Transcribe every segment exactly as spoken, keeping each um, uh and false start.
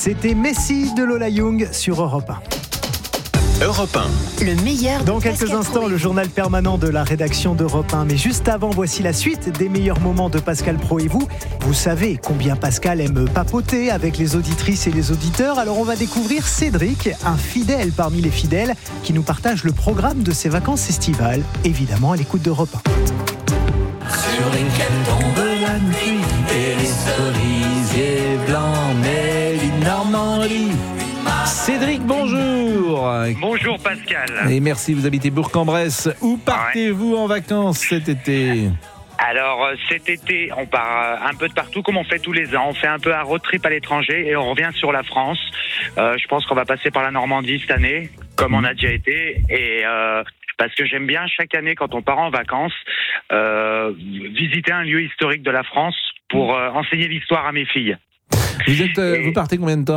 C'était Messi de Lola Young sur Europe un. Europe un. Le meilleur de Dans quelques Pascal instants, Pro. le journal permanent de la rédaction d'Europe un. Mais juste avant, voici la suite des meilleurs moments de Pascal Pro et vous. Vous savez combien Pascal aime papoter avec les auditrices et les auditeurs. Alors on va découvrir Cédric, un fidèle parmi les fidèles, qui nous partage le programme de ses vacances estivales, évidemment à l'écoute d'Europe un. Sur lesquels tombe la nuit et les cerisiers blancs mêlent une Normandie. Cédric, bonjour. Bonjour Pascal. Et merci, vous habitez Bourg-en-Bresse. Où partez-vous ouais. en vacances cet été ? Alors cet été, on part un peu de partout comme on fait tous les ans. On fait un peu un road trip à l'étranger et on revient sur la France. Euh, je pense qu'on va passer par la Normandie cette année, comme on a déjà été. Et euh, parce que j'aime bien chaque année quand on part en vacances, euh, visiter un lieu historique de la France pour euh, enseigner l'histoire à mes filles. Vous êtes, euh, et... vous partez combien de temps ?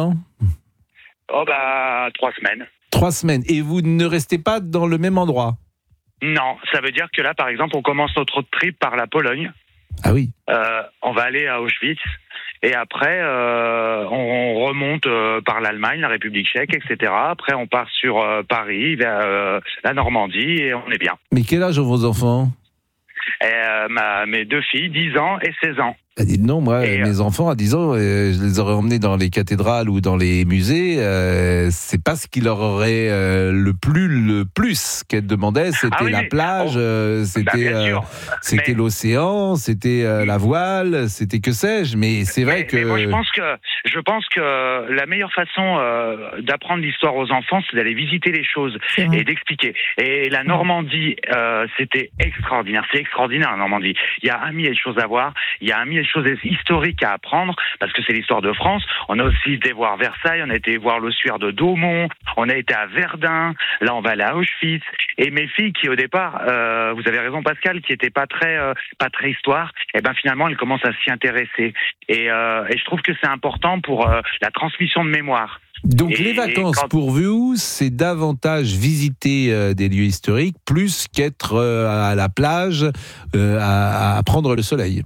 Oh bah trois semaines. Trois semaines. Et vous ne restez pas dans le même endroit ? Non, ça veut dire que là, par exemple, on commence notre road trip par la Pologne. Ah oui. Euh, on va aller à Auschwitz. Et après, euh, on remonte euh, par l'Allemagne, la République tchèque, et cetera. Après, on part sur euh, Paris, vers euh, la Normandie, et on est bien. Mais quel âge ont vos enfants ? Et, euh, ma, mes deux filles, dix ans et seize ans. Ah, dites non, moi, et mes euh... enfants à dix ans, euh, je les aurais emmenés dans les cathédrales ou dans les musées. Euh, c'est pas ce qui leur aurait euh, le plus le plus qu'elles demandaient. C'était ah oui, la plage, oh. euh, c'était bah, euh, c'était mais... l'océan, c'était euh, la voile, c'était que sais-je. Mais c'est vrai mais, que mais moi, je pense que je pense que la meilleure façon euh, d'apprendre l'histoire aux enfants, c'est d'aller visiter les choses et d'expliquer. Et la Normandie, euh, c'était extraordinaire. C'est extraordinaire la Normandie. Il y a un millier de choses à voir. Il y a un millier de choses historiques à apprendre parce que c'est l'histoire de France. On a aussi été voir Versailles, on a été voir l'ossuaire de Daumont, on a été à Verdun, là on va aller à Auschwitz. Et mes filles qui au départ, euh, vous avez raison Pascal, qui étaient pas très euh, pas très histoire, et ben finalement elles commencent à s'y intéresser. Et, euh, et je trouve que c'est important pour euh, la transmission de mémoire. Donc et, les vacances quand... pour vous, c'est davantage visiter euh, des lieux historiques plus qu'être euh, à la plage euh, à, à prendre le soleil.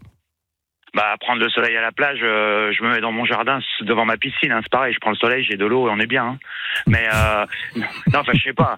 Bah, prendre le soleil à la plage, euh, je me mets dans mon jardin devant ma piscine, hein, c'est pareil, je prends le soleil, j'ai de l'eau et on est bien. Hein. Mais euh, non, enfin, je sais pas.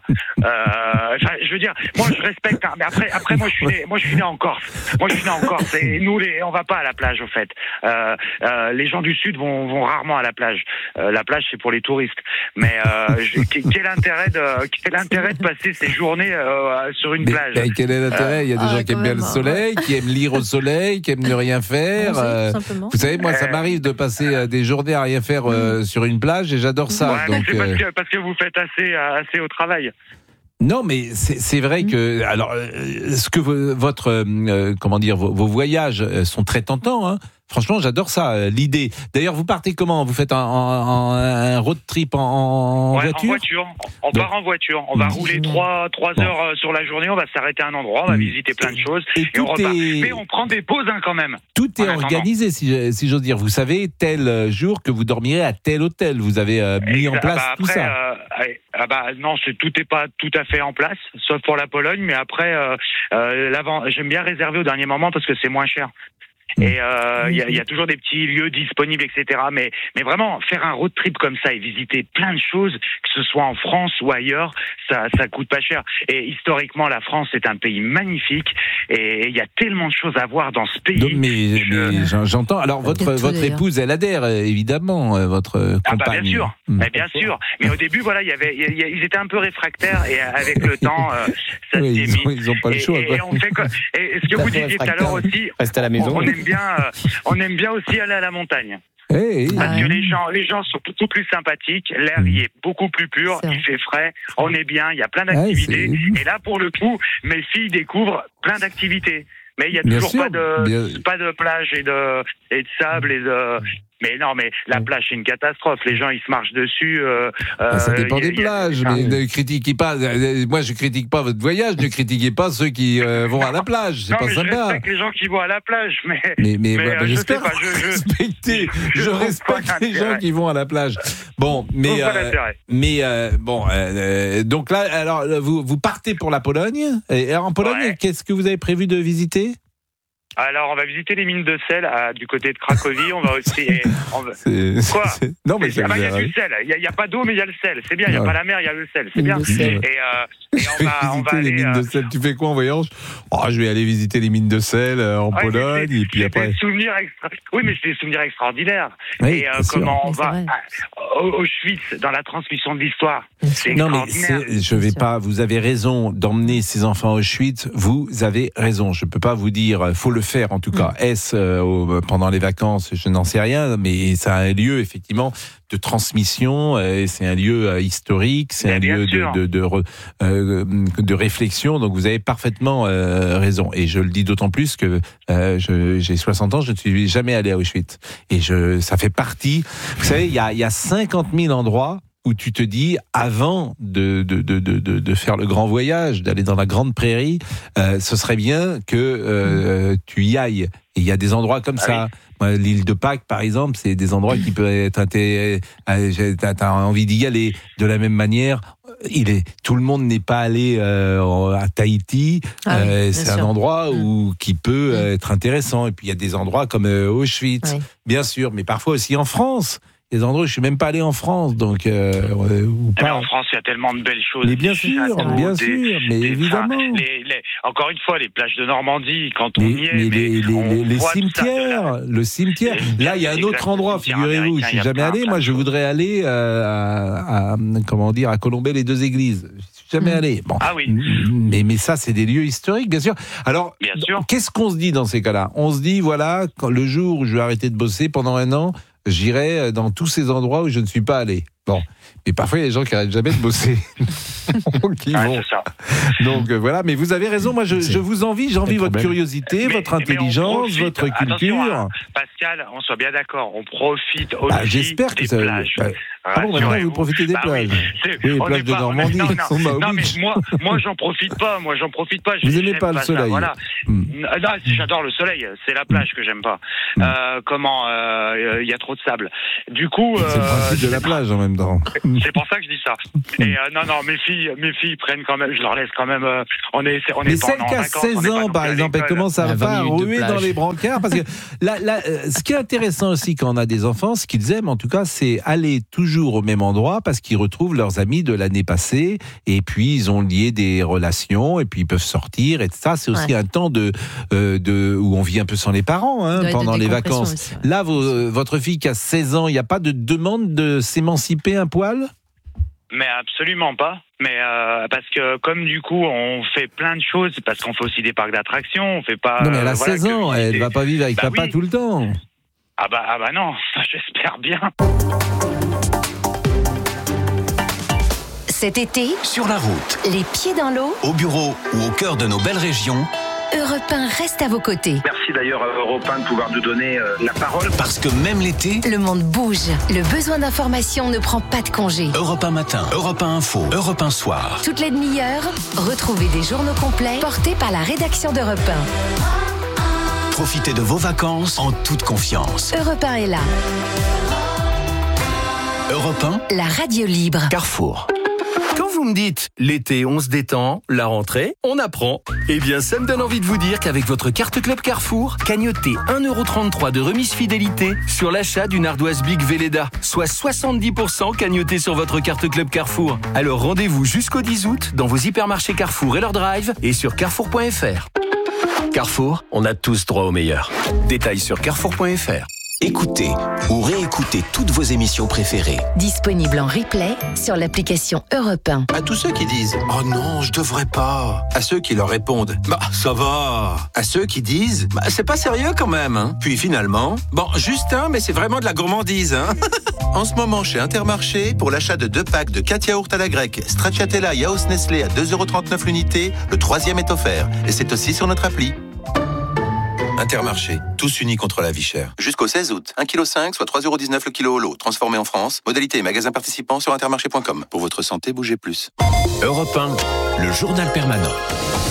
Euh, je veux dire, moi, je respecte. Hein, mais après, après, moi, je suis né, moi, je suis né en Corse. Moi, je suis né en Corse. Et nous, les, on va pas à la plage, au fait. Euh, euh, les gens du sud vont, vont rarement à la plage. Euh, la plage, c'est pour les touristes. Mais euh, je, quel intérêt de, quel intérêt de passer ces journées euh, sur une mais, plage mais quel est l'intérêt ? Il y a des ah, gens qui aiment bien le soleil, qui aiment lire au soleil, qui aiment ne rien faire. Euh, vous savez, moi, ça m'arrive de passer des journées à rien faire euh, sur une plage et j'adore ça. Ouais, donc, c'est parce que, parce que vous faites assez, assez au travail. Non, mais c'est, c'est vrai que alors ce que vous, votre euh, comment dire vos, vos voyages sont très tentants. Hein. Franchement, j'adore ça, l'idée. D'ailleurs, vous partez comment ? Vous faites un, un, un road trip en, en ouais, voiture ? En voiture. On Donc, part en voiture. On va rouler trois trois heures bon. sur la journée. On va s'arrêter à un endroit. On va visiter plein de choses et, et on repart. Est... Mais on prend des pauses hein, quand même. Tout est organisé, si, si j'ose dire. Vous savez tel jour que vous dormirez à tel hôtel. Vous avez euh, mis en place bah, après, tout ça. Euh, ah bah non, c'est, tout n'est pas tout à fait en place, sauf pour la Pologne. Mais après, euh, euh, l'avant, j'aime bien réserver au dernier moment parce que c'est moins cher. Et il euh, y, y a toujours des petits lieux disponibles, et cetera. Mais, mais vraiment, faire un road trip comme ça et visiter plein de choses, que ce soit en France ou ailleurs, ça, ça coûte pas cher. Et historiquement, la France est un pays magnifique et il y a tellement de choses à voir dans ce pays. Donc, mais, Je... mais j'entends. Alors votre votre épouse, elle adhère évidemment, votre compagne. Ah bah bien sûr, mmh. mais bien sûr. Mais au début, voilà, il y avait, y a, ils étaient un peu réfractaires et avec le temps, euh, ça oui, s'est mis. Ils ont, ils ont pas le choix. Et, et, on fait quoi et ce que vous disiez tout à l'heure aussi, reste à la maison. On, on aime bien, euh, on aime bien aussi aller à la montagne. Hey, hey. Parce que les gens, les gens sont beaucoup plus sympathiques, l'air y est beaucoup plus pur, il fait frais, on est bien, il y a plein d'activités. Ouais, et là, pour le coup, mes filles découvrent plein d'activités. Mais il y a toujours sûr, pas de bien... pas de plage et de et de sable et de mais non mais la plage c'est une catastrophe, les gens ils se marchent dessus. Euh, ah, ça dépend euh, des plages, a... mais ne critiquez pas. Moi je critique pas votre voyage, ne critiquez pas ceux qui euh, vont à la plage, c'est non, pas mais sympa. Je respecte les gens qui vont à la plage, mais mais, mais, mais bah, euh, j'espère je sais pas, je, je... respecter, je, je respecte les gens intérêt. qui vont à la plage. Bon, mais euh, mais euh, bon euh, donc là alors vous vous partez pour la Pologne et alors, en Pologne ouais. Qu'est-ce que vous avez prévu de visiter ? Alors, on va visiter les mines de sel à, du côté de Cracovie. On va aussi. Et on va... C'est, Quoi c'est... Non, mais il ah bah, y a du sel. Il n'y a, a pas d'eau, mais il y a le sel. C'est bien. Il n'y a ouais. pas la mer, il y a le sel. C'est bien. Sel. Et, euh, et on va, on va les aller. mines Euh... de sel. Tu fais quoi en voyage? Oh, je vais aller visiter les mines de sel euh, en ouais, Pologne. C'est, et puis c'est après. Des souvenirs extra... Oui, mais c'est des souvenirs extraordinaires. Oui, et euh, comment on va à Auschwitz dans la transmission de l'histoire. C'est non, mais extraordinaire. c'est, je vais pas. Vous avez raison d'emmener ces enfants à Auschwitz. Vous avez raison. Je peux pas vous dire. Faut le faire en tout cas. Mm. Est-ce euh, au, pendant les vacances? Je n'en sais rien. Mais c'est un lieu effectivement de transmission. Euh, c'est un lieu euh, historique. C'est mais un lieu de de, de, de, euh, de réflexion. Donc vous avez parfaitement euh, raison. Et je le dis d'autant plus que euh, je, j'ai soixante ans. Je ne suis jamais allé à Auschwitz. Et je, ça fait partie. Vous savez, il y a, il y a cinquante mille endroits où tu te dis, avant de, de, de, de, de faire le grand voyage, d'aller dans la grande prairie, euh, ce serait bien que euh, tu y ailles. Et il y a des endroits comme ah ça. Oui. L'île de Pâques, par exemple, c'est des endroits qui peuvent être intéressants. T'as envie d'y aller. De la même manière, il est, tout le monde n'est pas allé euh, à Tahiti. Ah oui, euh, c'est sûr. Un endroit où, qui peut mmh. être intéressant. Et puis il y a des endroits comme euh, Auschwitz, oui. bien sûr, mais parfois aussi en France. Des endroits où je suis même pas allé en France, donc euh, ou pas. Mais en France, il y a tellement de belles choses. Mais bien sûr, bien des, sûr, mais des, évidemment. Enfin, les, les, encore une fois, les plages de Normandie, quand on mais, y est, mais mais les, les, on les, les voit cimetières, ça, le cimetière. Là, il y a un autre endroit, figurez-vous. Je suis jamais allé. Moi, je voudrais aller euh, à, à, comment dire, à Colombey les deux églises. Je suis jamais mmh. allé. Bon. Ah oui. Mais mais ça, c'est des lieux historiques, bien sûr. Alors, bien sûr. Qu'est-ce qu'on se dit dans ces cas-là? On se dit, voilà, quand, le jour où je vais arrêter de bosser pendant un an, j'irai dans tous ces endroits où je ne suis pas allé. Bon, mais parfois il y a des gens qui n'arrêtent jamais de bosser. qui ah, vont. C'est ça. Donc euh, voilà, mais vous avez raison. Moi, je, je vous envie, j'envie votre curiosité, mais, votre intelligence, profite, votre culture. Hein, Pascal, on soit bien d'accord, on profite aussi bah, j'espère des que ça, plages. Bah, ah bon, maintenant vous profitez des bah, plages. Oui, oui les plages de pas, Normandie. Non, non, sont non, non mais moi, moi, j'en profite pas. Moi, j'en profite pas. Vous n'aimez pas le soleil. Ça, voilà. mm. Non, j'adore le soleil. C'est la plage que j'aime pas. Mm. Euh, comment Il euh, y a trop de sable. Du coup, c'est euh, le principe de la plage en même temps. C'est pour ça que je dis ça. Et euh, non, non, mes filles, mes filles prennent quand même. Je leur laisse quand même. Euh, on est, on est mais celle qui a seize ans, par exemple, elle commence à pas ruer dans les brancards parce que là, là, ce qui est intéressant aussi quand on a des enfants, ce qu'ils aiment en tout cas, c'est aller toujours au même endroit parce qu'ils retrouvent leurs amis de l'année passée et puis ils ont lié des relations et puis ils peuvent sortir et ça, c'est aussi ouais. un temps de, euh, de où on vit un peu sans les parents hein, pendant les vacances. Aussi, ouais. Là, vos, votre fille qui a seize ans, il n'y a pas de demande de s'émanciper un poil? Mais absolument pas. Mais euh, parce que comme du coup on fait plein de choses, parce qu'on fait aussi des parcs d'attractions, on fait pas. Non mais elle a euh, voilà, seize ans, elle va pas vivre avec bah papa oui. tout le temps. Ah bah ah bah non, j'espère bien. Cet été, sur la route, les pieds dans l'eau, au bureau ou au cœur de nos belles régions, Europe un reste à vos côtés. Merci d'ailleurs à Europe un de pouvoir nous donner euh, la parole. Parce que même l'été, le monde bouge. Le besoin d'information ne prend pas de congé. Europe un matin, Europe un info, Europe un soir. Toutes les demi-heures, retrouvez des journaux complets portés par la rédaction d'Europe un. Profitez de vos vacances en toute confiance. Europe un est là. Europe un, la radio libre. Carrefour. Quand vous me dites l'été on se détend, la rentrée on apprend, eh bien ça me donne envie de vous dire qu'avec votre carte Club Carrefour, cagnotez un euro trente-trois de remise fidélité sur l'achat d'une ardoise Big Velleda, soit soixante-dix pour cent cagnoté sur votre carte Club Carrefour. Alors rendez-vous jusqu'au dix août dans vos hypermarchés Carrefour et leur drive et sur carrefour point f r. Carrefour, on a tous droit au meilleur. Détails sur carrefour point f r. Écoutez ou réécoutez toutes vos émissions préférées. Disponible en replay sur l'application Europe un. À tous ceux qui disent « Oh non, je devrais pas ». À ceux qui leur répondent « Bah, ça va ». À ceux qui disent bah, « C'est pas sérieux quand même hein ». Puis finalement « Bon, juste un, mais c'est vraiment de la gourmandise hein ». En ce moment, chez Intermarché, pour l'achat de deux packs de quatre yaourts à la grecque, Stracciatella Yaourt Nestlé à deux euros trente-neuf l'unité, le troisième est offert. Et c'est aussi sur notre appli. Intermarché, tous unis contre la vie chère. Jusqu'au seize août, un virgule cinq kilos, soit trois euros dix-neuf le kilo au lot, transformé en France. Modalité et magasin participant sur intermarché point com. Pour votre santé, bougez plus. Europe un, le journal permanent.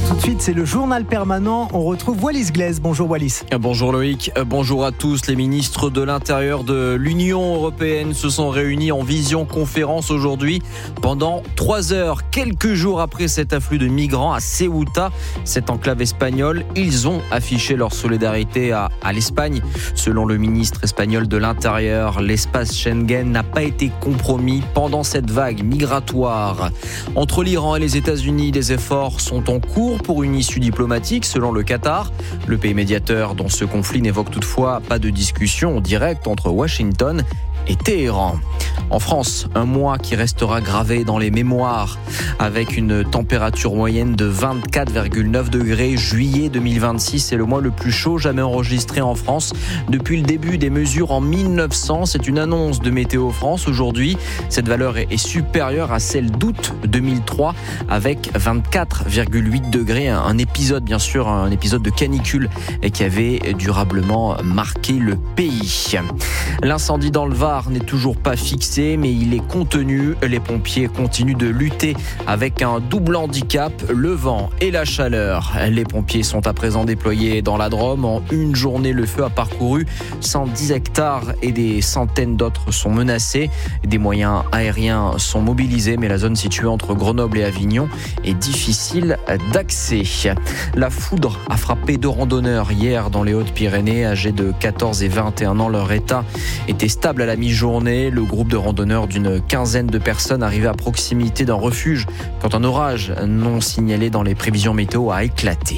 tout de suite, c'est le journal permanent. On retrouve Wallis Glaise. Bonjour Wallis. Bonjour Loïc, bonjour à tous. Les ministres de l'Intérieur de l'Union européenne se sont réunis en visioconférence aujourd'hui pendant trois heures. Quelques jours après cet afflux de migrants à Ceuta, cette enclave espagnole, ils ont affiché leur solidarité à, à l'Espagne. Selon le ministre espagnol de l'Intérieur, l'espace Schengen n'a pas été compromis pendant cette vague migratoire. Entre l'Iran et les États-Unis, des efforts sont en cours pour une issue diplomatique selon le Qatar. Le pays médiateur dans ce conflit n'évoque toutefois pas de discussion directe entre Washington et Téhéran. En France, un mois qui restera gravé dans les mémoires avec une température moyenne de vingt-quatre virgule neuf degrés. Juillet deux mille vingt-six, c'est le mois le plus chaud jamais enregistré en France depuis le début des mesures en mille neuf cents. C'est une annonce de Météo France aujourd'hui. Cette valeur est supérieure à celle d'août deux mille trois avec vingt-quatre virgule huit degrés. Un épisode, bien sûr, un épisode de canicule qui avait durablement marqué le pays. L'incendie dans le Var n'est toujours pas fixé, mais il est contenu. Les pompiers continuent de lutter avec un double handicap, le vent et la chaleur. Les pompiers sont à présent déployés dans la Drôme. En une journée, le feu a parcouru cent dix hectares et des centaines d'autres sont menacés. Des moyens aériens sont mobilisés, mais la zone située entre Grenoble et Avignon est difficile d'accès. La foudre a frappé deux randonneurs hier dans les Hautes-Pyrénées, âgés de quatorze et vingt et un ans. Leur état était stable à la mi-journée. Le groupe de randonneurs d'une quinzaine de personnes arrivait à proximité d'un refuge quand un orage non signalé dans les prévisions météo a éclaté.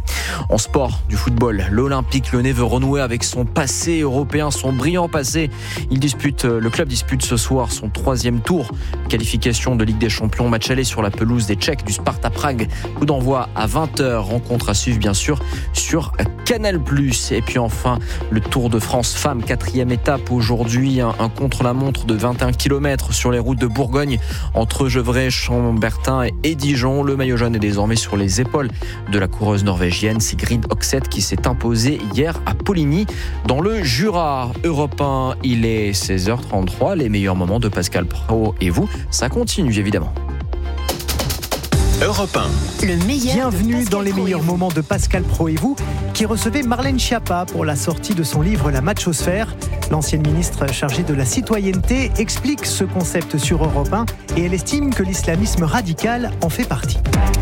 En sport, du football, l'Olympique Lyonnais veut renouer avec son passé européen, son brillant passé. Il dispute, le club dispute ce soir son troisième tour. Qualification de Ligue des Champions, match aller sur la pelouse des Tchèques du Sparta Prague. Coup d'envoi à vingt heures, rencontre à suivre bien sûr sur Canal plus. Et puis enfin, le Tour de France Femmes, quatrième étape aujourd'hui, un, un contre-la-montre de vingt et un kilomètres sur les routes de Bourgogne entre Gevrey, Chambertin et Dijon. Le maillot jaune est désormais sur les épaules de la coureuse norvégienne Sigrid Oxet qui s'est imposée hier à Poligny dans le Jura. Europe un, il est seize heures trente-trois. Les meilleurs moments de Pascal Praud et vous, ça continue évidemment. Europe un. Le meilleur Bienvenue dans les meilleurs moments de Pascal Praud et vous, qui recevait Marlène Schiappa pour la sortie de son livre La Machosphère. L'ancienne ministre chargée de la citoyenneté explique ce concept sur Europe un et elle estime que l'islamisme radical en fait partie.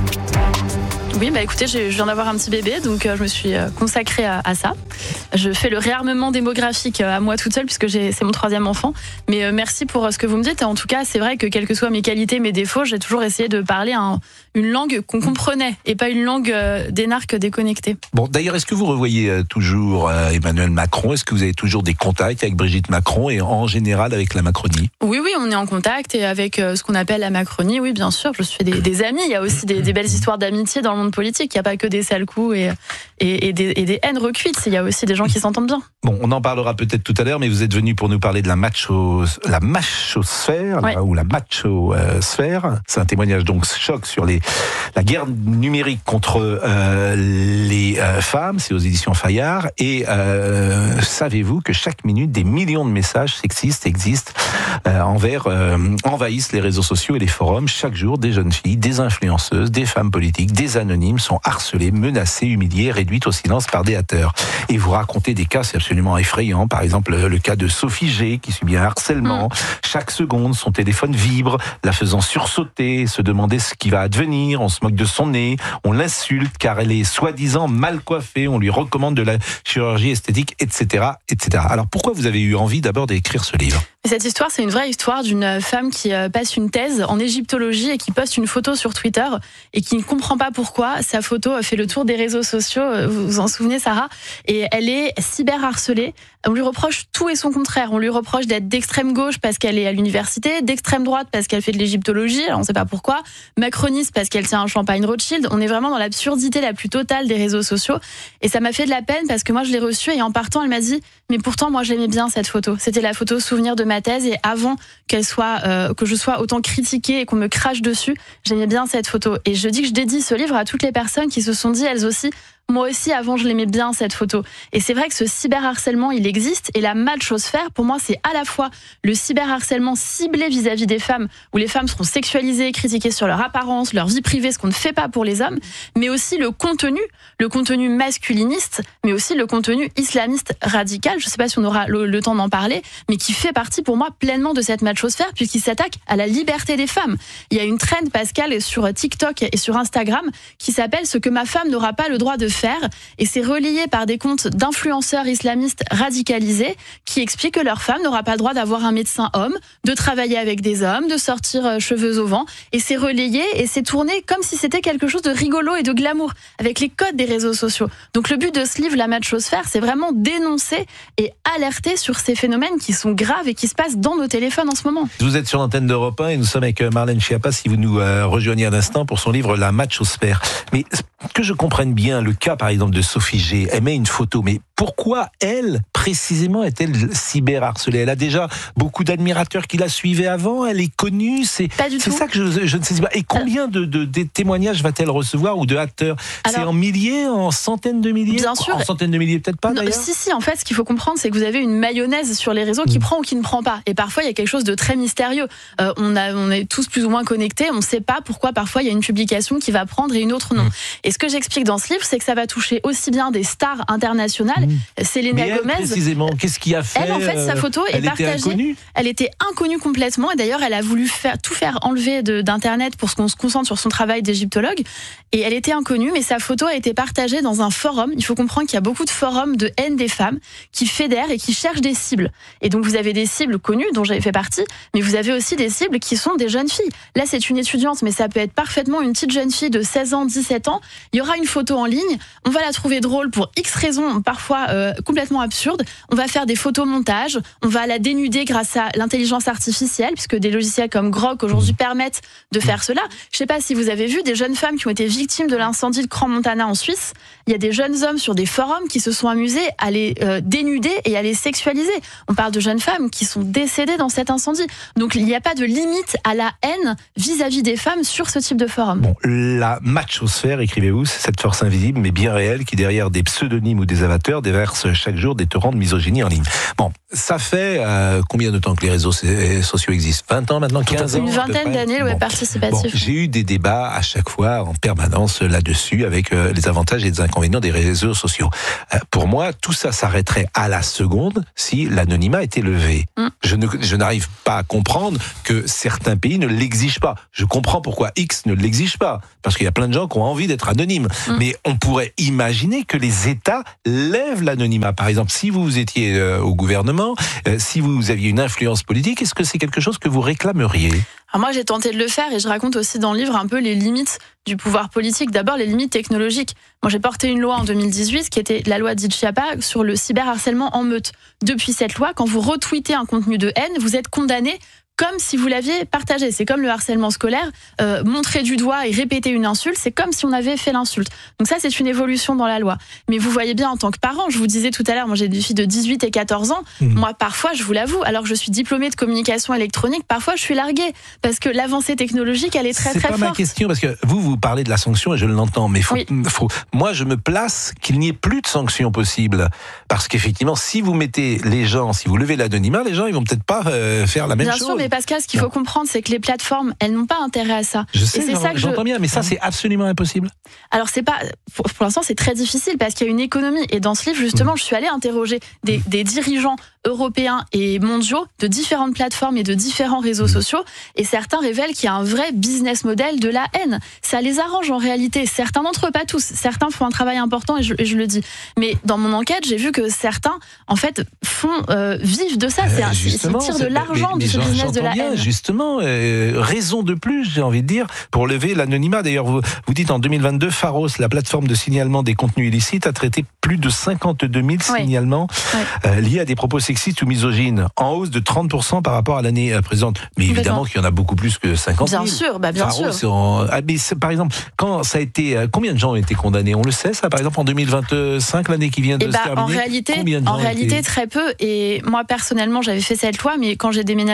Oui, bah écoutez, je viens d'avoir un petit bébé, donc euh, je me suis consacrée à, à ça. Je fais le réarmement démographique à moi toute seule, puisque j'ai, c'est mon troisième enfant. Mais euh, merci pour euh, ce que vous me dites. En tout cas, c'est vrai que quelles que soient mes qualités, mes défauts, j'ai toujours essayé de parler un, une langue qu'on comprenait et pas une langue euh, d'énarque déconnectée. Bon, d'ailleurs, est-ce que vous revoyez euh, toujours euh, Emmanuel Macron ? Est-ce que vous avez toujours des contacts avec Brigitte Macron et en général avec la Macronie ? Oui, oui, on est en contact et avec euh, ce qu'on appelle la Macronie, oui, bien sûr. Je suis des, des amis. Il y a aussi des, des belles histoires d'amitié dans le monde politique. Il n'y a pas que des sales coups et, et, et, des, et des haines recuites. Il y a aussi des gens qui s'entendent bien. Bon, on en parlera peut-être tout à l'heure, mais vous êtes venu pour nous parler de la macho, la machosphère, ouais. là, ou la machosphère. C'est un témoignage donc choc sur les, la guerre numérique contre euh, les euh, femmes. C'est aux éditions Fayard. Et euh, savez-vous que chaque minute, des millions de messages sexistes existent euh, envers, euh, envahissent les réseaux sociaux et les forums. Chaque jour, des jeunes filles, des influenceuses, des femmes politiques, des anonymes sont harcelées, menacées, humiliées, réduites au silence par des haters. Et vous racontez des cas, c'est absolument effrayant. Par exemple, le cas de Sophie G, qui subit un harcèlement. Mmh. Chaque seconde, son téléphone vibre, la faisant sursauter, se demander ce qui va advenir. On se moque de son nez, on l'insulte car elle est soi-disant mal coiffée. On lui recommande de la chirurgie esthétique, et cetera, et cetera. Alors pourquoi vous avez eu envie d'abord d'écrire ce livre ? Cette histoire, c'est une vraie histoire d'une femme qui passe une thèse en égyptologie et qui poste une photo sur Twitter et qui ne comprend pas pourquoi. Sa photo fait le tour des réseaux sociaux, vous vous en souvenez, Sarah ? Et elle est cyberharcelée. On lui reproche tout et son contraire. On lui reproche d'être d'extrême gauche parce qu'elle est à l'université, d'extrême droite parce qu'elle fait de l'égyptologie, alors on ne sait pas pourquoi, macroniste parce qu'elle tient un champagne Rothschild. On est vraiment dans l'absurdité la plus totale des réseaux sociaux. Et ça m'a fait de la peine parce que moi, je l'ai reçue et en partant, elle m'a dit « Mais pourtant, moi, j'aimais bien cette photo. C'était la photo souvenir de ma thèse et avant qu'elle soit, euh, que je sois autant critiquée et qu'on me crache dessus, j'aimais bien cette photo. » Et je dis que je dédie ce livre à toutes les personnes qui se sont dit, elles aussi, Moi aussi, avant, je l'aimais bien, cette photo. Et c'est vrai que ce cyberharcèlement, il existe. Et la machosphère, pour moi, c'est à la fois le cyberharcèlement ciblé vis-à-vis des femmes, où les femmes seront sexualisées, critiquées sur leur apparence, leur vie privée, ce qu'on ne fait pas pour les hommes, mais aussi le contenu, le contenu masculiniste, mais aussi le contenu islamiste radical. Je ne sais pas si on aura le, le temps d'en parler, mais qui fait partie, pour moi, pleinement de cette machosphère, puisqu'il s'attaque à la liberté des femmes. Il y a une trend, Pascal, sur TikTok et sur Instagram, qui s'appelle « Ce que ma femme n'aura pas le droit de faire ». Et c'est relayé par des comptes d'influenceurs islamistes radicalisés qui expliquent que leur femme n'aura pas le droit d'avoir un médecin homme, de travailler avec des hommes, de sortir cheveux au vent. Et c'est relayé et c'est tourné comme si c'était quelque chose de rigolo et de glamour, avec les codes des réseaux sociaux. Donc le but de ce livre, La machosphère, c'est vraiment dénoncer et alerter sur ces phénomènes qui sont graves et qui se passent dans nos téléphones en ce moment. Vous êtes sur l'antenne d'Europe un et nous sommes avec Marlène Schiappa, si vous nous euh, rejoignez un instant pour son livre La machosphère. Mais que je comprenne bien le cas, par exemple, de Sophie G. Elle met une photo, mais pourquoi elle, précisément, est-elle cyberharcelée? Elle a déjà beaucoup d'admirateurs qui la suivaient avant, elle est connue, c'est, c'est ça que je, je ne sais pas. Et combien de, de, de témoignages va-t-elle recevoir ou de haters? C'est en milliers, en centaines de milliers? Bien sûr. En centaines de milliers, peut-être pas, non, d'ailleurs. Si, si, en fait, ce qu'il faut comprendre, c'est que vous avez une mayonnaise sur les réseaux qui mmh. prend ou qui ne prend pas. Et parfois, il y a quelque chose de très mystérieux. Euh, on, a, on est tous plus ou moins connectés, on ne sait pas pourquoi parfois il y a une publication qui va prendre et une autre non. Mmh. Et ce que j'explique dans ce livre, c'est que ça va toucher aussi bien des stars internationales. Mmh. Selena Mais elle, Gomez. Précisément, qu'est-ce qui a fait? Elle, en fait, sa photo elle est partagée. Était inconnue. Elle était inconnue complètement. Et d'ailleurs, elle a voulu faire, tout faire enlever de, d'Internet pour qu'on se concentre sur son travail d'égyptologue. Et elle était inconnue, mais sa photo a été partagée dans un forum. Il faut comprendre qu'il y a beaucoup de forums de haine des femmes qui fédèrent et qui cherchent des cibles. Et donc, vous avez des cibles connues, dont j'avais fait partie, mais vous avez aussi des cibles qui sont des jeunes filles. Là, c'est une étudiante, mais ça peut être parfaitement une petite jeune fille de seize ans, dix-sept ans. Il y aura une photo en ligne. On va la trouver drôle pour X raisons, parfois euh, complètement absurdes. On va faire des photomontages. On va la dénuder grâce à l'intelligence artificielle, puisque des logiciels comme Grok aujourd'hui permettent de faire cela. Je ne sais pas si vous avez vu des jeunes femmes qui ont été victimes de l'incendie de Crans-Montana en Suisse. Il y a des jeunes hommes sur des forums qui se sont amusés à les euh, dénuder et à les sexualiser. On parle de jeunes femmes qui sont décédées dans cet incendie. Donc il n'y a pas de limite à la haine vis-à-vis des femmes sur ce type de forum. Bon, la machosphère, écrivez-vous, c'est cette force invisible mais bien réelle qui, derrière des pseudonymes ou des avatars, déverse chaque jour des torrents de misogynie en ligne. Bon, ça fait euh, combien de temps que les réseaux sociaux existent? vingt ans maintenant, quinze ans? Une vingtaine d'années, le web bon. participatif. Bon, j'ai eu des débats à chaque fois en permanence là-dessus avec euh, les avantages et les inconvénients des réseaux sociaux. Euh, pour moi, tout ça s'arrêterait à la seconde si l'anonymat était levé. Mm. Je, ne, je n'arrive pas à comprendre que certains pays ne l'exigent pas. Je comprends pourquoi X ne l'exige pas, parce qu'il y a plein de gens qui ont envie d'être anonymes. Mm. Mais on pourrait imaginer que les États lèvent l'anonymat. Par exemple, si vous étiez euh, au gouvernement, euh, si vous aviez une influence politique, est-ce que c'est quelque chose que vous réclameriez ? Alors moi, j'ai tenté de le faire et je raconte aussi dans le livre un peu les limites du pouvoir politique. D'abord, les limites technologiques. Moi, j'ai porté une loi en deux mille dix-huit qui était la loi dite Schiappa sur le cyberharcèlement en meute. Depuis cette loi, quand vous retweetez un contenu de haine, vous êtes condamné comme si vous l'aviez partagé. C'est comme le harcèlement scolaire. Euh, montrer du doigt et répéter une insulte, c'est comme si on avait fait l'insulte. Donc ça, c'est une évolution dans la loi. Mais vous voyez bien, en tant que parent, je vous disais tout à l'heure, moi j'ai des filles de dix-huit et quatorze ans. Mmh. Moi, parfois, je vous l'avoue, alors que je suis diplômée de communication électronique, parfois je suis larguée. Parce que l'avancée technologique, elle est très c'est très forte. C'est pas ma question, parce que vous, vous parlez de la sanction et je l'entends. Mais faut, oui. faut, moi, je me place qu'il n'y ait plus de sanctions possibles. Parce qu'effectivement, si vous mettez les gens, si vous levez l'anonymat, les gens, ils vont peut-être pas euh, faire la même bien chose. Bien sûr, mais Pascal, ce qu'il faut non. comprendre, c'est que les plateformes, elles n'ont pas intérêt à ça. Je sais, et c'est j'en, ça que j'entends je... bien, mais ça, c'est absolument impossible. Alors, c'est pas, pour, pour l'instant, c'est très difficile parce qu'il y a une économie. Et dans ce livre, justement, mmh. je suis allée interroger des, mmh. des dirigeants européens et mondiaux de différentes plateformes et de différents réseaux mmh. sociaux. Et certains révèlent qu'il y a un vrai business model de la haine. Ça les arrange en réalité. Certains d'entre eux, pas tous. Certains font un travail important et je, et je le dis. Mais dans mon enquête, j'ai vu que certains, en fait, font euh, vivre de ça. C'est, euh, justement, ils tirent de l'argent de ce j'en, business de la bien, haine. Justement, euh, raison de plus, j'ai envie de dire, pour lever l'anonymat. D'ailleurs, vous, vous dites en deux mille vingt-deux, Pharos, la plateforme de signalement des contenus illicites, a traité plus de cinquante-deux mille oui. signalements oui. Euh, liés à des propos sexistes ou misogynes, en hausse de trente pour cent par rapport à l'année précédente. Mais évidemment qu'il y en a beaucoup plus que cinquante mille. Bien sûr, bah bien Pharos, sûr. En, ah, mais par exemple, quand ça a été, combien de gens ont été condamnés? On le sait, ça, par exemple, en deux mille vingt-cinq, l'année qui vient de et se bah, terminer. En réalité, en réalité été... très peu. Et moi, personnellement, j'avais fait cette loi, mais quand j'ai déménagé, j'ai retrouvé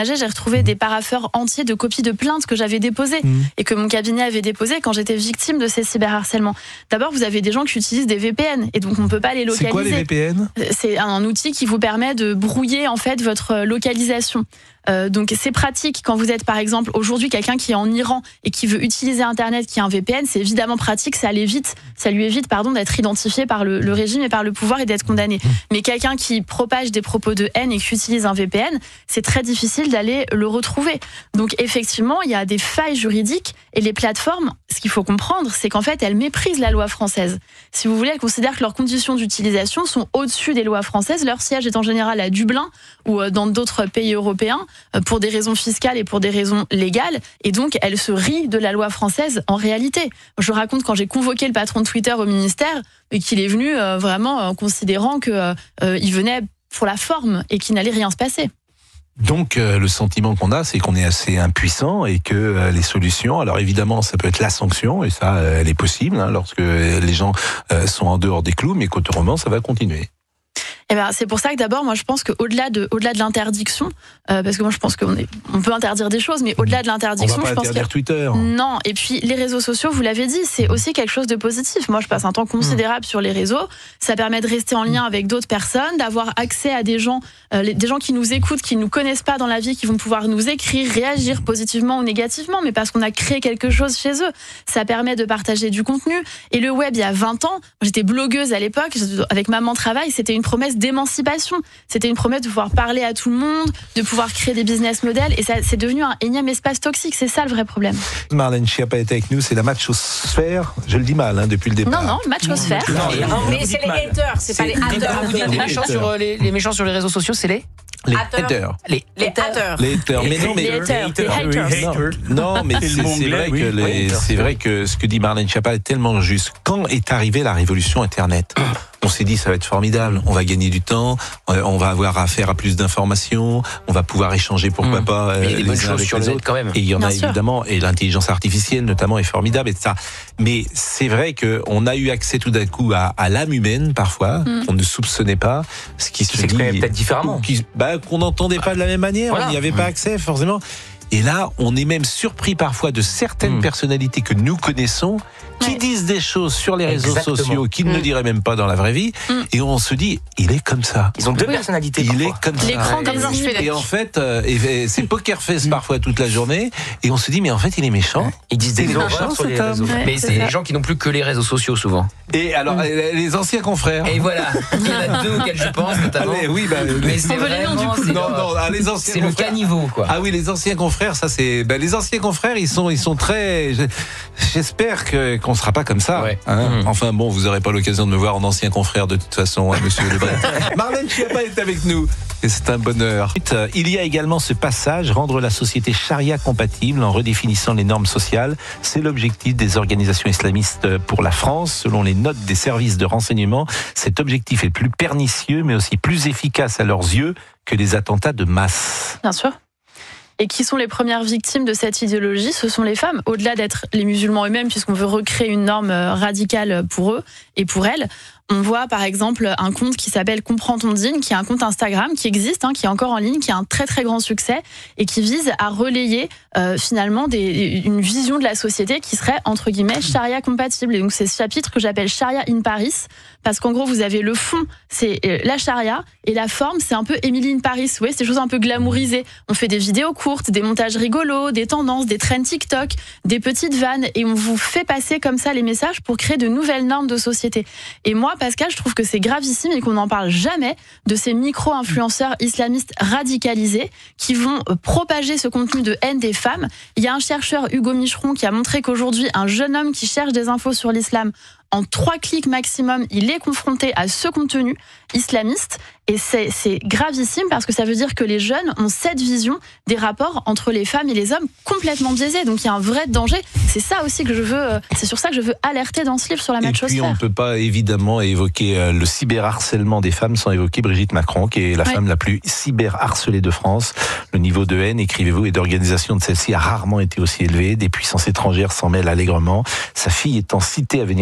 retrouver des parapheurs entiers de copies de plaintes que j'avais déposées mmh. et que mon cabinet avait déposées quand j'étais victime de ces cyberharcèlements. D'abord, vous avez des gens qui utilisent des V P N et donc on ne peut pas les localiser. C'est quoi les V P N ? C'est un outil qui vous permet de brouiller en fait votre localisation. Euh, donc c'est pratique quand vous êtes par exemple aujourd'hui quelqu'un qui est en Iran et qui veut utiliser Internet, qui a un V P N, c'est évidemment pratique, ça l'évite, ça lui évite pardon d'être identifié par le, le régime et par le pouvoir et d'être condamné. Mais quelqu'un qui propage des propos de haine et qui utilise un V P N, c'est très difficile d'aller le retrouver. Donc effectivement, il y a des failles juridiques et les plateformes, ce qu'il faut comprendre, c'est qu'en fait elles méprisent la loi française. Si vous voulez, elles considèrent que leurs conditions d'utilisation sont au-dessus des lois françaises. Leur siège est en général à Dublin ou dans d'autres pays européens, pour des raisons fiscales et pour des raisons légales, et donc elle se rit de la loi française en réalité. Je raconte quand j'ai convoqué le patron de Twitter au ministère, et qu'il est venu euh, vraiment en considérant qu'il euh, venait pour la forme et qu'il n'allait rien se passer. Donc euh, le sentiment qu'on a, c'est qu'on est assez impuissant et que euh, les solutions, alors évidemment ça peut être la sanction, et ça euh, elle est possible hein, lorsque les gens euh, sont en dehors des clous, mais qu'autrement ça va continuer. Eh ben, c'est pour ça que d'abord, moi, je pense qu'au-delà de, au-delà de l'interdiction, euh, parce que moi, je pense qu'on est, on peut interdire des choses, mais au-delà de l'interdiction, on va pas je pense interdire que Twitter. Non. Et puis les réseaux sociaux, vous l'avez dit, c'est aussi quelque chose de positif. Moi, je passe un temps considérable mmh. sur les réseaux. Ça permet de rester en lien avec d'autres personnes, d'avoir accès à des gens, euh, les, des gens qui nous écoutent, qui nous connaissent pas dans la vie, qui vont pouvoir nous écrire, réagir positivement ou négativement, mais parce qu'on a créé quelque chose chez eux. Ça permet de partager du contenu. Et le web, il y a vingt ans, j'étais blogueuse à l'époque, avec Maman Travail, c'était une promesse d'émancipation. C'était une promesse de pouvoir parler à tout le monde, de pouvoir créer des business models, et ça, c'est devenu un énième espace toxique. C'est ça le vrai problème. Marlène Schiappa est avec nous, c'est la machosphère. Je le dis mal hein, depuis le départ. Non, non, machosphère. Non, non, mais c'est les haters, c'est, c'est pas les haters. Vous dites les méchants sur les, les méchants sur les réseaux sociaux, c'est les Les haters. Les haters. Les haters. Mais non, mais les haters. Les haters. Non, mais c'est, c'est vrai que les, c'est vrai que ce que dit Marlène Schiappa est tellement juste. Quand est arrivée la révolution Internet? On s'est dit ça va être formidable, on va gagner du temps, on va avoir affaire à plus d'informations, on va pouvoir échanger pourquoi mmh. pas euh, mais il y a des bonnes les uns choses avec sur les le autres. net quand même. Et il y en Bien a sûr. évidemment, et l'intelligence artificielle notamment est formidable et ça. Mais c'est vrai que on a eu accès tout d'un coup à, à l'âme humaine parfois, mmh. qu'on ne soupçonnait pas, ce qui se s'exprimait dit peut-être différemment, qui, bah, qu'on n'entendait pas de la même manière, voilà. On n'y avait mmh. pas accès forcément. Et là, on est même surpris parfois de certaines mmh. personnalités que nous connaissons qui ouais. disent des choses sur les réseaux Exactement. sociaux qu'ils mmh. ne diraient même pas dans la vraie vie. Mmh. Et on se dit, il est comme ça. Ils ont deux oui. personnalités. Il parfois. est comme ça. L'écran comme ça. Et en fait, euh, et c'est poker face parfois toute la journée. Et on se dit, mais en fait, il est méchant. Ils disent des horreurs sur les réseaux. Ouais, mais c'est des gens qui n'ont plus que les réseaux sociaux souvent. Et alors, mmh. les anciens confrères. Et voilà. Il y en a deux auxquels je pense notamment. Allez, oui, bah, mais c'est vraiment, du coup. C'est non, non, ah, les anciens c'est le caniveau, quoi. Ah oui, les anciens confrères, ça c'est. Ben, les anciens confrères, ils sont, ils sont très. J'espère que qu'on sera pas comme ça. Ouais. Hein mmh. Enfin bon, vous n'aurez pas l'occasion de me voir en ancien confrère de toute façon, hein, Monsieur Lebret. Marlène Schiappa est avec nous. Et c'est un bonheur. Il y a également ce passage, rendre la société charia compatible en redéfinissant les normes sociales. C'est l'objectif des organisations islamistes pour la France. Selon les notes des services de renseignement, cet objectif est plus pernicieux, mais aussi plus efficace à leurs yeux que les attentats de masse. Bien sûr. Et qui sont les premières victimes de cette idéologie? Ce sont les femmes, au-delà d'être les musulmans eux-mêmes, puisqu'on veut recréer une norme radicale pour eux et pour elles. On voit par exemple un compte qui s'appelle Comprends ton dîne, qui est un compte Instagram qui existe, hein, qui est encore en ligne, qui a un très très grand succès et qui vise à relayer euh, finalement des, une vision de la société qui serait entre guillemets charia compatible. Et donc c'est ce chapitre que j'appelle Charia in Paris, parce qu'en gros vous avez le fond, c'est la charia, et la forme c'est un peu Emily in Paris. Vous voyez, c'est des choses un peu glamourisées. On fait des vidéos courtes, des montages rigolos, des tendances, des trends TikTok, des petites vannes, et on vous fait passer comme ça les messages pour créer de nouvelles normes de société. Et moi, Pascal, je trouve que c'est gravissime et qu'on n'en parle jamais de ces micro-influenceurs islamistes radicalisés qui vont propager ce contenu de haine des femmes. Il y a un chercheur, Hugo Micheron, qui a montré qu'aujourd'hui, un jeune homme qui cherche des infos sur l'islam, en trois clics maximum, il est confronté à ce contenu islamiste. Et c'est, c'est gravissime parce que ça veut dire que les jeunes ont cette vision des rapports entre les femmes et les hommes complètement biaisés. Donc il y a un vrai danger. C'est ça aussi que je veux, c'est sur ça que je veux alerter dans ce livre sur la machosphère. Et puis on ne peut pas évidemment évoquer le cyberharcèlement des femmes sans évoquer Brigitte Macron, qui est la ouais. femme la plus cyberharcelée de France. Le niveau de haine, écrivez-vous, et d'organisation de celle-ci a rarement été aussi élevé. Des puissances étrangères s'en mêlent allègrement. Sa fille étant citée à venir témoigner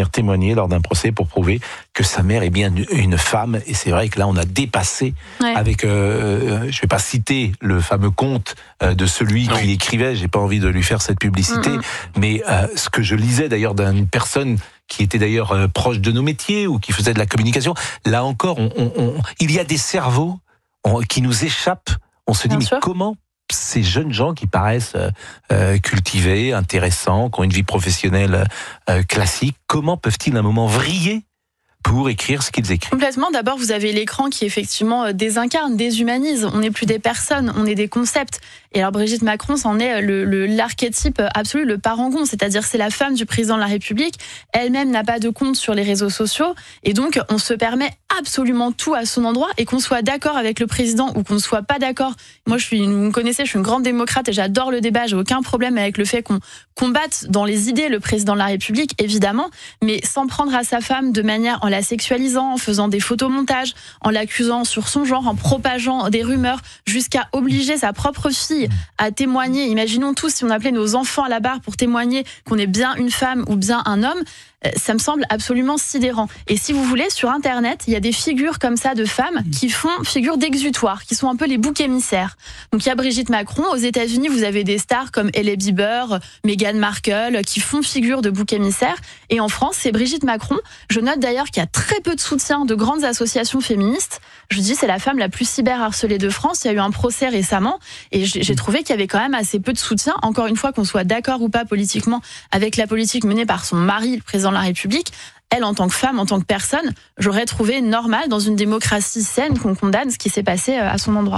témoigner lors d'un procès pour prouver que sa mère est bien une femme. Et c'est vrai que là, on a dépassé ouais. avec, euh, je ne vais pas citer le fameux conte euh, de celui oui. qui l'écrivait, j'ai pas envie de lui faire cette publicité, mm-hmm. mais euh, ce que je lisais d'ailleurs d'une personne qui était d'ailleurs euh, proche de nos métiers ou qui faisait de la communication, là encore, on, on, on, il y a des cerveaux on, qui nous échappent. On se dit, bien mais sûr. Comment ces jeunes gens qui paraissent euh, cultivés, intéressants, qui ont une vie professionnelle euh, classique, comment peuvent-ils à un moment vriller pour écrire ce qu'ils écrivent? Complètement. D'abord, vous avez l'écran qui effectivement désincarne, déshumanise. On n'est plus des personnes, on est des concepts. Et alors Brigitte Macron, c'en est le, le, l'archétype absolu, le parangon. C'est-à-dire c'est la femme du président de la République. Elle-même n'a pas de compte sur les réseaux sociaux. Et donc, on se permet absolument tout à son endroit. Et qu'on soit d'accord avec le président ou qu'on ne soit pas d'accord. Moi, je suis, vous me connaissez, je suis une grande démocrate et j'adore le débat. J'ai aucun problème avec le fait qu'on combatte dans les idées le président de la République, évidemment. Mais sans prendre à sa femme de manière en la sexualisant, en faisant des photomontages, en l'accusant sur son genre, en propageant des rumeurs, jusqu'à obliger sa propre fille à témoigner. Imaginons tous si on appelait nos enfants à la barre pour témoigner qu'on est bien une femme ou bien un homme. Ça me semble absolument sidérant. Et si vous voulez, sur Internet, il y a des figures comme ça de femmes qui font figure d'exutoire, qui sont un peu les boucs émissaires. Donc il y a Brigitte Macron. Aux États-Unis, vous avez des stars comme Hailey Bieber, Meghan Markle, qui font figure de boucs émissaires. Et en France, c'est Brigitte Macron. Je note d'ailleurs qu'il y a très peu de soutien de grandes associations féministes. Je dis, c'est la femme la plus cyberharcelée de France. Il y a eu un procès récemment et j'ai trouvé qu'il y avait quand même assez peu de soutien. Encore une fois, qu'on soit d'accord ou pas politiquement avec la politique menée par son mari, le président de la République, elle, en tant que femme, en tant que personne, j'aurais trouvé normal, dans une démocratie saine, qu'on condamne ce qui s'est passé à son endroit.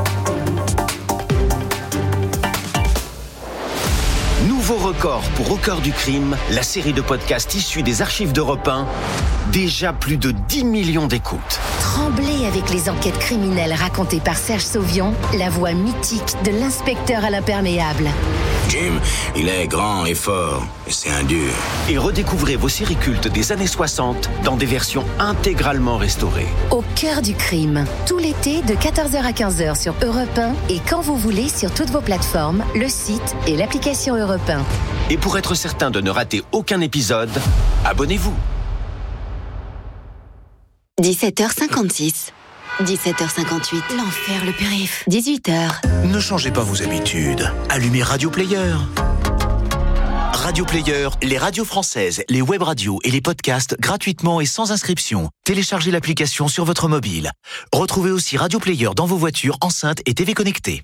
Nouveau record pour Au cœur du crime, la série de podcasts issue des archives d'Europe un. Déjà plus de dix millions d'écoutes. Tremblez avec les enquêtes criminelles racontées par Serge Sauvion, la voix mythique de l'inspecteur à l'imperméable. Jim, il est grand et fort, et c'est un dur. Et redécouvrez vos séries cultes des années soixante dans des versions intégralement restaurées. Au cœur du crime, tout l'été de quatorze heures à quinze heures sur Europe un et quand vous voulez sur toutes vos plateformes, le site et l'application Europe un. Et pour être certain de ne rater aucun épisode, abonnez-vous. dix-sept heures cinquante-six. dix-sept heures cinquante-huit. L'enfer, le périph'. dix-huit heures. Ne changez pas vos habitudes. Allumez Radio Player. Radio Player, les radios françaises, les web radios et les podcasts gratuitement et sans inscription. Téléchargez l'application sur votre mobile. Retrouvez aussi Radio Player dans vos voitures, enceintes et T V connectées.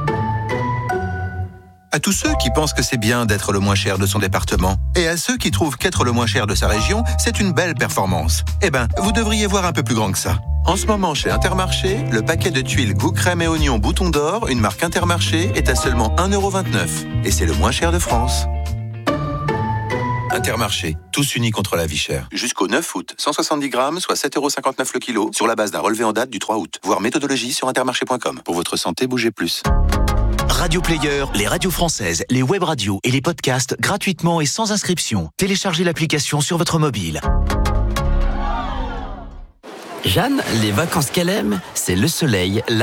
À tous ceux qui pensent que c'est bien d'être le moins cher de son département, et à ceux qui trouvent qu'être le moins cher de sa région, c'est une belle performance. Eh ben, vous devriez voir un peu plus grand que ça. En ce moment, chez Intermarché, le paquet de tuiles goût crème et oignon bouton d'or, une marque Intermarché, est à seulement un euro vingt-neuf. Et c'est le moins cher de France. Intermarché, tous unis contre la vie chère. Jusqu'au neuf août, cent soixante-dix grammes, soit sept euros cinquante-neuf le kilo, sur la base d'un relevé en date du trois août. Voir méthodologie sur intermarché point com. Pour votre santé, bougez plus. Radio Player, les radios françaises, les web radios et les podcasts gratuitement et sans inscription. Téléchargez l'application sur votre mobile. Jeanne, les vacances qu'elle aime, c'est le soleil, la